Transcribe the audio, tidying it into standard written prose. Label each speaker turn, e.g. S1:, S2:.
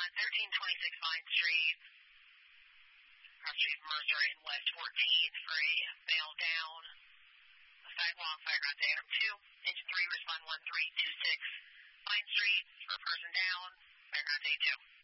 S1: on 1326 Vine Street, across Street Mercer in West 14th for a fail down. A sidewalk, fireground to Adam 2, engine 3, respond 1326 Vine Street for a person down, fireground to A2.